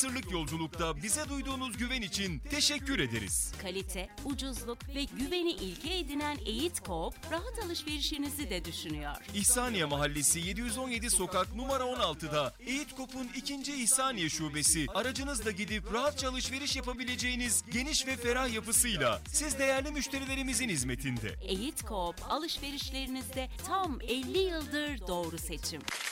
Asırlık yolculukta bize duyduğunuz güven için teşekkür ederiz. Kalite, ucuzluk ve güveni ilke edinen Eğit Coop, rahat alışverişinizi de düşünüyor. İhsaniye Mahallesi 717 Sokak numara 16'da Eğit Coop'un 2. İhsaniye Şubesi, aracınızla gidip rahatça alışveriş yapabileceğiniz geniş ve ferah yapısıyla siz değerli müşterilerimizin hizmetinde. Eğit Coop, alışverişlerinizde tam 50 yıldır doğru seçim.